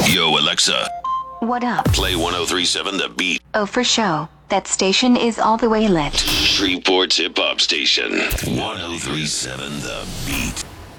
Yo, Alexa, What up? play 1037 The Beat. Oh, for show. That station is all the way lit. Shreveport's hip hop station. 1037 The Beat.